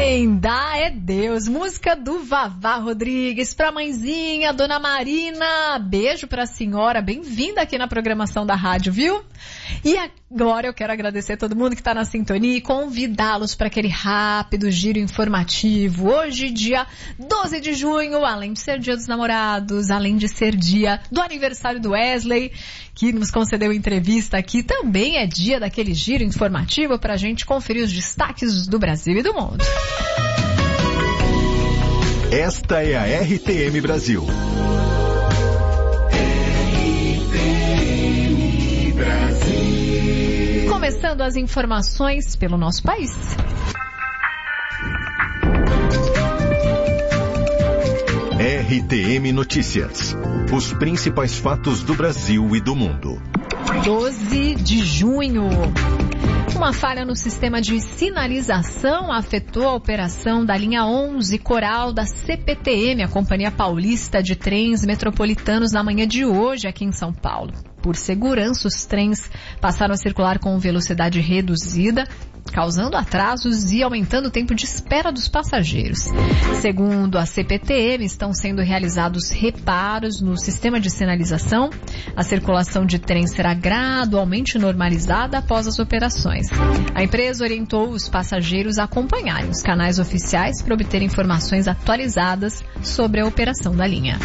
Quem dá é Deus. Música do Vavá Rodrigues pra mãezinha, Dona Marina. Beijo pra senhora, bem-vinda aqui na programação da rádio, viu? E agora eu quero agradecer a todo mundo que está na sintonia e convidá-los para aquele rápido giro informativo. Hoje, dia 12 de junho, além de ser dia dos namorados, além de ser dia do aniversário do Wesley, que nos concedeu entrevista aqui, também é dia daquele giro informativo para a gente conferir os destaques do Brasil e do mundo. Esta é a RTM Brasil. Começando as informações pelo nosso país. RTM Notícias. Os principais fatos do Brasil e do mundo. 12 de junho. Uma falha no sistema de sinalização afetou a operação da linha 11 Coral da CPTM, a Companhia Paulista de Trens Metropolitanos, na manhã de hoje aqui em São Paulo. Por segurança, os trens passaram a circular com velocidade reduzida, causando atrasos e aumentando o tempo de espera dos passageiros. Segundo a CPTM, estão sendo realizados reparos no sistema de sinalização. A circulação de trens será gradualmente normalizada após as operações. A empresa orientou os passageiros a acompanharem os canais oficiais para obter informações atualizadas sobre a operação da linha.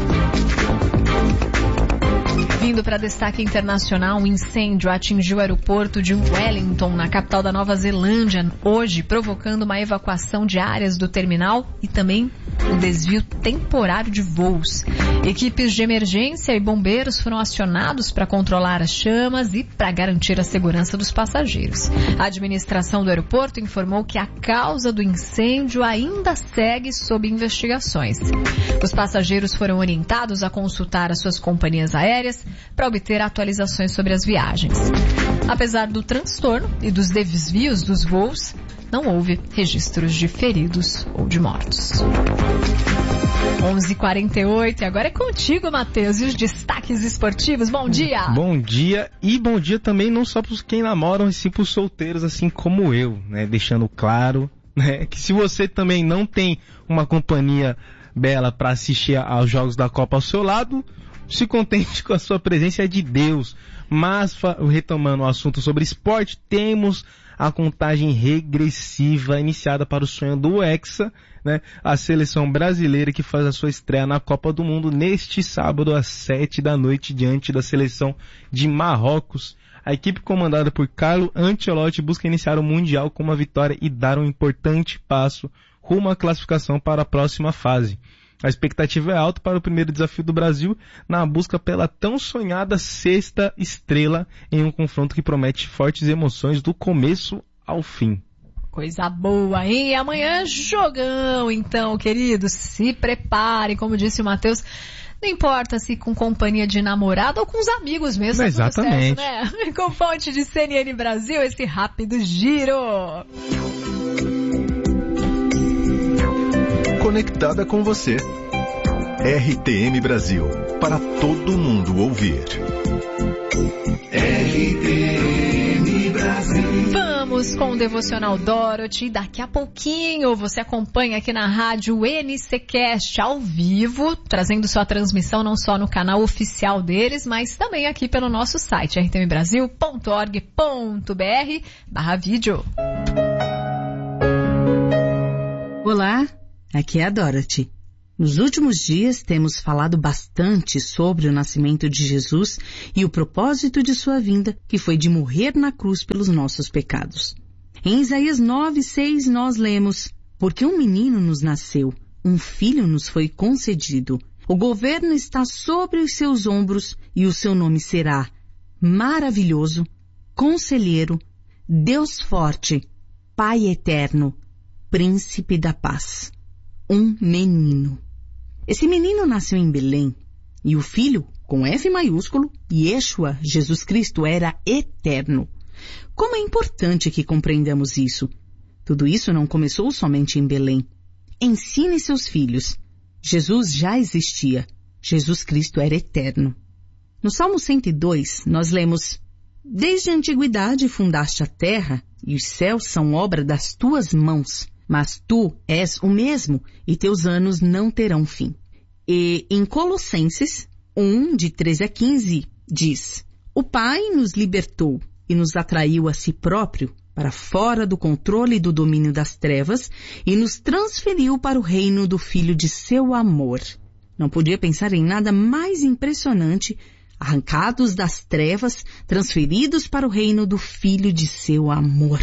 Vindo para destaque internacional, um incêndio atingiu o aeroporto de Wellington, na capital da Nova Zelândia, hoje, provocando uma evacuação de áreas do terminal e também um desvio temporário de voos. Equipes de emergência e bombeiros foram acionados para controlar as chamas e para garantir a segurança dos passageiros. A administração do aeroporto informou que a causa do incêndio ainda segue sob investigações. Os passageiros foram orientados a consultar as suas companhias aéreas para obter atualizações sobre as viagens. Apesar do transtorno e dos desvios dos voos, não houve registros de feridos ou de mortos. 11h48, e agora é contigo, Matheus, e os destaques esportivos. Bom dia! Bom dia, e bom dia também não só para quem namoram, e sim para os solteiros, assim como eu, né? Deixando claro, né, que se você também não tem uma companhia bela para assistir aos jogos da Copa ao seu lado, se contente com a sua presença, é de Deus. Mas, retomando o assunto sobre esporte, temos a contagem regressiva iniciada para o sonho do Hexa, né? A seleção brasileira que faz a sua estreia na Copa do Mundo neste sábado às 19h diante da seleção de Marrocos. A equipe comandada por Carlo Ancelotti busca iniciar o Mundial com uma vitória e dar um importante passo rumo à classificação para a próxima fase. A expectativa é alta para o primeiro desafio do Brasil na busca pela tão sonhada sexta estrela em um confronto que promete fortes emoções do começo ao fim. Coisa boa, hein? E amanhã jogão, então, queridos. Se preparem, como disse o Matheus. Não importa se com companhia de namorado ou com os amigos mesmo. Exatamente. Certo, né? Com fonte de CNN Brasil, esse rápido giro. Conectada com você. RTM Brasil, para todo mundo ouvir. RTM Brasil. Vamos com o Devocional Dorothy. Daqui a pouquinho você acompanha aqui na rádio NCcast ao vivo, trazendo sua transmissão não só no canal oficial deles, mas também aqui pelo nosso site rtmbrasil.org.br/vídeo. Olá, aqui é a Dorothy. Nos últimos dias temos falado bastante sobre o nascimento de Jesus e o propósito de sua vinda, que foi de morrer na cruz pelos nossos pecados. Em Isaías 9:6 nós lemos: porque um menino nos nasceu, um filho nos foi concedido. O governo está sobre os seus ombros e o seu nome será Maravilhoso, Conselheiro, Deus Forte, Pai Eterno, Príncipe da Paz. Um menino. Esse menino nasceu em Belém, e o filho, com F maiúsculo, Yeshua, Jesus Cristo, era eterno. Como é importante que compreendamos isso. Tudo isso não começou somente em Belém. Ensine seus filhos. Jesus já existia. Jesus Cristo era eterno. No Salmo 102, nós lemos: desde a antiguidade fundaste a terra, e os céus são obra das tuas mãos. mas tu és o mesmo, e teus anos não terão fim. E em Colossenses 1, de 13 a 15, diz: o Pai nos libertou e nos atraiu a si próprio para fora do controle e do domínio das trevas e nos transferiu para o reino do Filho de seu amor. Não podia pensar em nada mais impressionante, arrancados das trevas, transferidos para o reino do Filho de seu amor,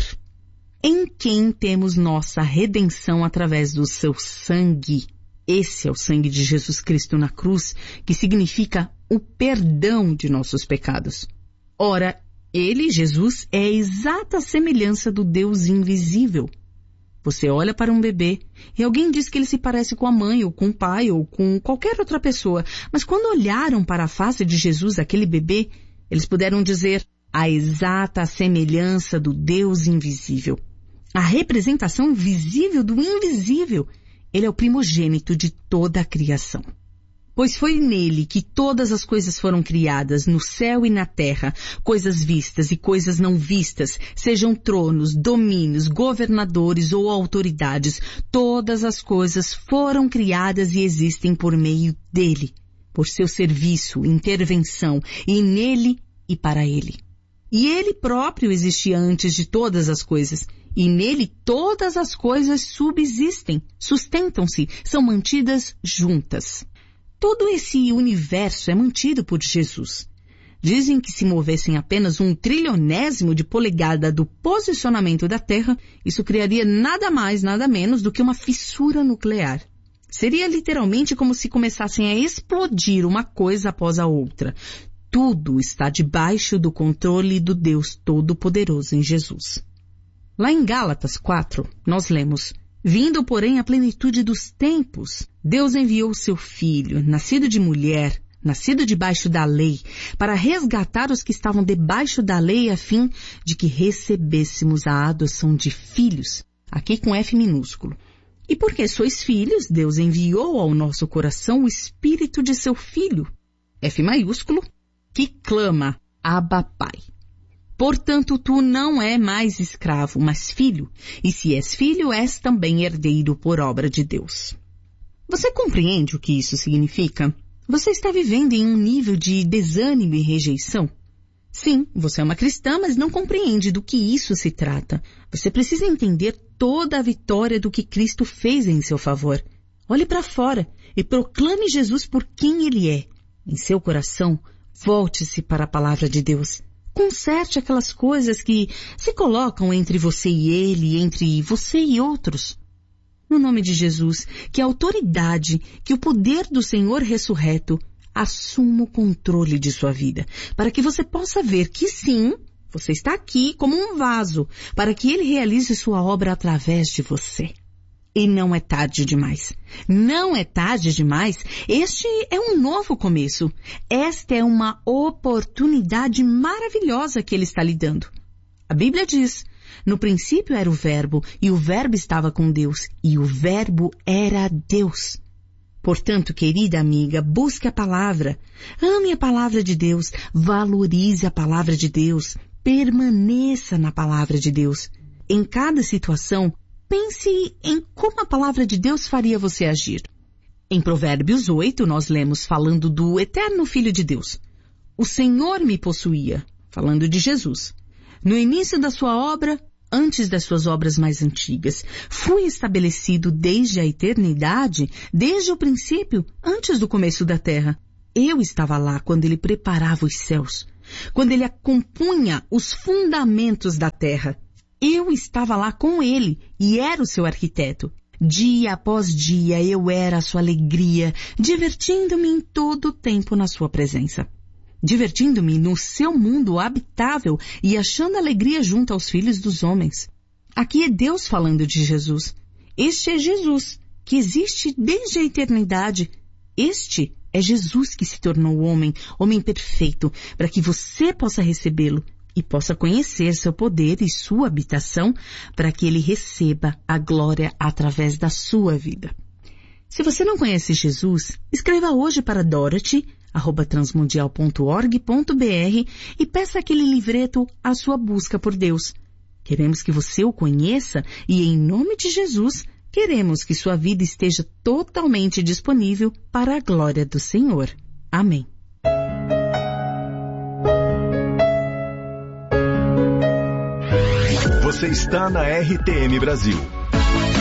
em quem temos nossa redenção através do seu sangue. Esse é o sangue de Jesus Cristo na cruz, que significa o perdão de nossos pecados. Ora, ele, Jesus, é a exata semelhança do Deus invisível. Você olha para um bebê e alguém diz que ele se parece com a mãe, ou com o pai, ou com qualquer outra pessoa. Mas quando olharam para a face de Jesus, aquele bebê, eles puderam dizer a exata semelhança do Deus invisível. A representação visível do invisível. Ele é o primogênito de toda a criação. Pois foi nele que todas as coisas foram criadas, no céu e na terra, coisas vistas e coisas não vistas, sejam tronos, domínios, governadores ou autoridades. Todas as coisas foram criadas e existem por meio dele, por seu serviço, intervenção, e nele e para ele. E ele próprio existia antes de todas as coisas, e nele todas as coisas subsistem, sustentam-se, são mantidas juntas. Todo esse universo é mantido por Jesus. Dizem que se movessem apenas 1/1.000.000º de polegada do posicionamento da Terra, isso criaria nada mais, nada menos do que uma fissura nuclear. Seria literalmente como se começassem a explodir uma coisa após a outra. Tudo está debaixo do controle do Deus Todo-Poderoso em Jesus. Lá em Gálatas 4, nós lemos: vindo, porém, à plenitude dos tempos, Deus enviou seu Filho, nascido de mulher, nascido debaixo da lei, para resgatar os que estavam debaixo da lei, a fim de que recebêssemos a adoção de filhos, aqui com F minúsculo. E porque sois filhos, Deus enviou ao nosso coração o Espírito de seu Filho, F maiúsculo, que clama, Abba, Pai. Portanto, tu não é mais escravo, mas filho, e se és filho, és também herdeiro por obra de Deus. Você compreende o que isso significa? Você está vivendo em um nível de desânimo e rejeição? Sim, você é uma cristã, mas não compreende do que isso se trata. Você precisa entender toda a vitória do que Cristo fez em seu favor. Olhe para fora e proclame Jesus por quem Ele é. Em seu coração, volte-se para a palavra de Deus. Conserte aquelas coisas que se colocam entre você e ele, entre você e outros. No nome de Jesus, que a autoridade, que o poder do Senhor ressurreto assuma o controle de sua vida, para que você possa ver que sim, você está aqui como um vaso, para que ele realize sua obra através de você. E não é tarde demais. Não é tarde demais. Este é um novo começo. Esta é uma oportunidade maravilhosa que ele está lhe dando. A Bíblia diz: no princípio era o Verbo, e o Verbo estava com Deus, e o Verbo era Deus. Portanto, querida amiga, busque a palavra. Ame a palavra de Deus. Valorize a palavra de Deus. Permaneça na palavra de Deus. Em cada situação, pense em como a palavra de Deus faria você agir. Em Provérbios 8, nós lemos falando do eterno Filho de Deus. O Senhor me possuía, falando de Jesus. No início da sua obra, antes das suas obras mais antigas, fui estabelecido desde a eternidade, desde o princípio, antes do começo da terra. Eu estava lá quando ele preparava os céus, quando ele compunha os fundamentos da terra. Eu estava lá com ele e era o seu arquiteto. Dia após dia eu era a sua alegria, divertindo-me em todo o tempo na sua presença. Divertindo-me no seu mundo habitável e achando alegria junto aos filhos dos homens. Aqui é Deus falando de Jesus. Este é Jesus, que existe desde a eternidade. Este é Jesus que se tornou homem, homem perfeito, para que você possa recebê-lo e possa conhecer seu poder e sua habitação, para que ele receba a glória através da sua vida. Se você não conhece Jesus, escreva hoje para Dorothy@transmundial.org.br e peça aquele livreto A Sua Busca por Deus. Queremos que você o conheça e, em nome de Jesus, queremos que sua vida esteja totalmente disponível para a glória do Senhor. Amém. Você está na RTM Brasil.